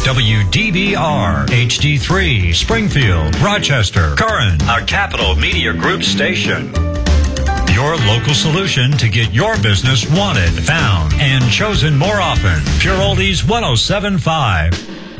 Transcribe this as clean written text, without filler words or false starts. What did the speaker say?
WDBR, HD3, Springfield, Rochester, Curran, a Capital Media Group station. Your local solution to get your business wanted, found, and chosen more often. Pure Oldies 107.5.